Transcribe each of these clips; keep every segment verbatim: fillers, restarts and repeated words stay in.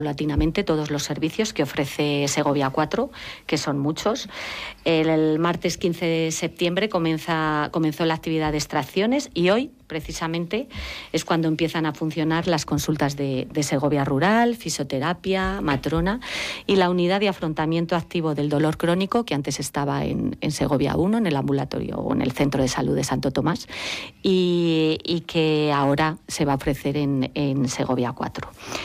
paulatinamente todos los servicios que ofrece Segovia cuatro, que son muchos. El, el martes quince de septiembre comienza, comenzó la actividad de extracciones y hoy, precisamente, es cuando empiezan a funcionar las consultas de, de Segovia Rural, fisioterapia, matrona y la unidad de afrontamiento activo del dolor crónico, que antes estaba en, en Segovia uno, en el ambulatorio o en el Centro de Salud de Santo Tomás, y, y que ahora se va a ofrecer en, en Segovia cuatro.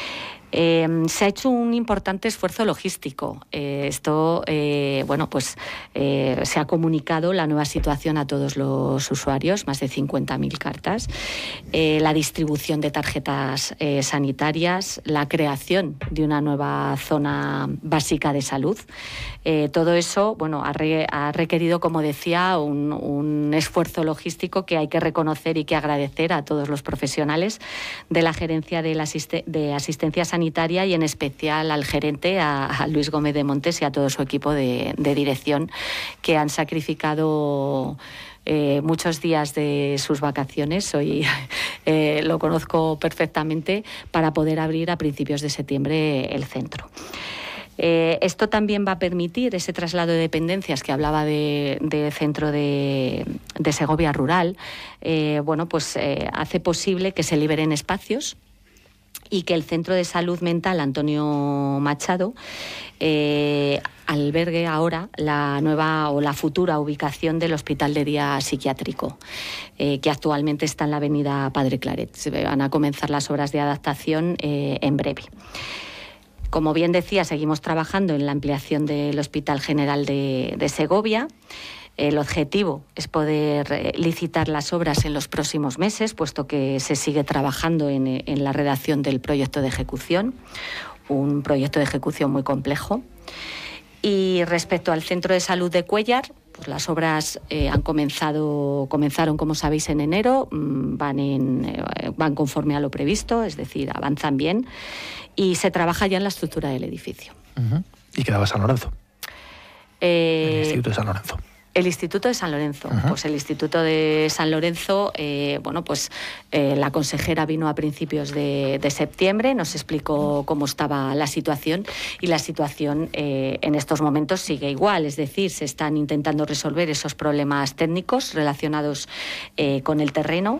Eh, se ha hecho un importante esfuerzo logístico. Eh, esto, eh, bueno, pues eh, se ha comunicado la nueva situación a todos los usuarios, más de cincuenta mil cartas, eh, la distribución de tarjetas eh, sanitarias, la creación de una nueva zona básica de salud. Eh, todo eso, bueno, ha, re, ha requerido, como decía, un, un esfuerzo logístico que hay que reconocer y que agradecer a todos los profesionales de la Gerencia de, la asiste, de Asistencia Sanitaria y en especial al gerente, a, a Luis Gómez de Montes y a todo su equipo de, de dirección, que han sacrificado eh, muchos días de sus vacaciones. Hoy eh, lo conozco perfectamente, para poder abrir a principios de septiembre el centro. Eh, esto también va a permitir ese traslado de dependencias que hablaba de, de centro de, de Segovia Rural. Eh, bueno, pues eh, hace posible que se liberen espacios y que el Centro de Salud Mental Antonio Machado eh, albergue ahora la nueva o la futura ubicación del Hospital de Día Psiquiátrico, eh, que actualmente está en la avenida Padre Claret. Se van a comenzar las obras de adaptación eh, en breve. Como bien decía, seguimos trabajando en la ampliación del Hospital General de, de Segovia. El objetivo es poder eh, licitar las obras en los próximos meses, puesto que se sigue trabajando en, en la redacción del proyecto de ejecución, un proyecto de ejecución muy complejo. Y respecto al Centro de Salud de Cuéllar, pues las obras eh, han comenzado, comenzaron, como sabéis, en enero, van, en, eh, van conforme a lo previsto, es decir, avanzan bien, y se trabaja ya en la estructura del edificio. Uh-huh. ¿Y quedaba San Lorenzo? Eh, el Instituto de San Lorenzo. El Instituto de San Lorenzo. Uh-huh. Pues el Instituto de San Lorenzo, eh, bueno, pues eh, la consejera vino a principios de, de septiembre, nos explicó cómo estaba la situación y la situación eh, en estos momentos sigue igual, es decir, se están intentando resolver esos problemas técnicos relacionados eh, con el terreno.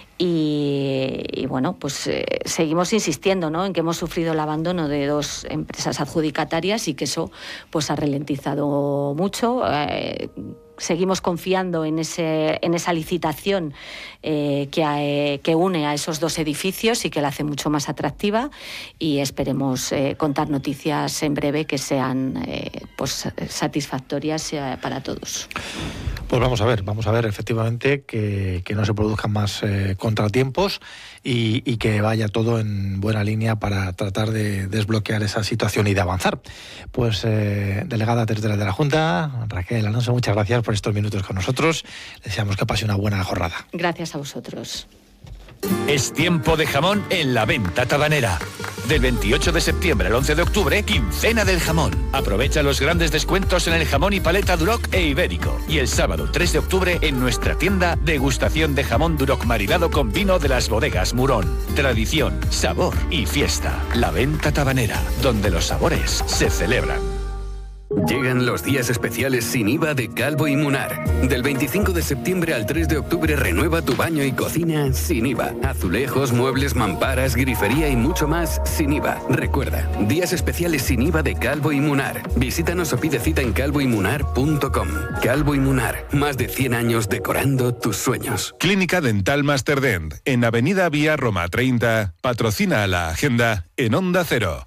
Y, y bueno, pues eh, seguimos insistiendo, ¿no?, en que hemos sufrido el abandono de dos empresas adjudicatarias y que eso pues ha ralentizado mucho. Eh, Seguimos confiando en, ese, en esa licitación eh, que, eh, que une a esos dos edificios y que la hace mucho más atractiva, y esperemos eh, contar noticias en breve que sean eh, pues, satisfactorias eh, para todos. Pues vamos a ver, vamos a ver efectivamente que, que no se produzcan más eh, contratiempos y, y que vaya todo en buena línea para tratar de desbloquear esa situación y de avanzar. Pues eh, delegada tercera de la Junta, Raquel Alonso, muchas gracias por estos minutos con nosotros. Deseamos que pase una buena jornada. Gracias a vosotros. Es tiempo de jamón en La Venta Tabanera. Del veintiocho de septiembre al once de octubre, quincena del jamón. Aprovecha los grandes descuentos en el jamón y paleta Duroc e Ibérico. Y el sábado tres de octubre, en nuestra tienda, degustación de jamón Duroc maridado con vino de las bodegas Murón. Tradición, sabor y fiesta. La Venta Tabanera, donde los sabores se celebran. Llegan los días especiales sin I V A de Calvo y Munar. Del veinticinco de septiembre al tres de octubre renueva tu baño y cocina sin I V A. Azulejos, muebles, mamparas, grifería y mucho más sin I V A. Recuerda, días especiales sin I V A de Calvo y Munar. Visítanos o pide cita en calvo y munar punto com. Calvo y Munar, más de cien años decorando tus sueños. Clínica Dental Masterdent, en Avenida Vía Roma treinta, patrocina la agenda en Onda Cero.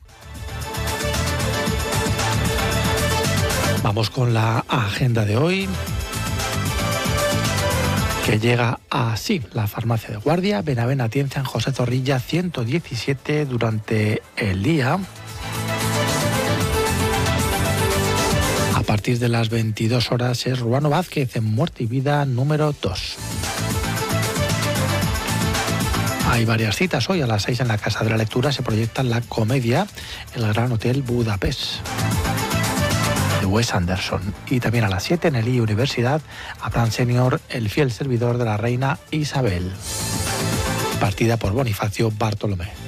Vamos con la agenda de hoy, que llega así. La farmacia de guardia, Benavent Atienza en José Zorrilla ciento diecisiete durante el día. A partir de las veintidós horas es Ruano Vázquez en Muerte y Vida número dos. Hay varias citas hoy. A las seis en la Casa de la Lectura se proyecta La Comedia, el Gran Hotel Budapest, de Wes Anderson. Y también a las siete en el I Universidad, Abraham Senior, el fiel servidor de la reina Isabel, partida por Bonifacio Bartolomé.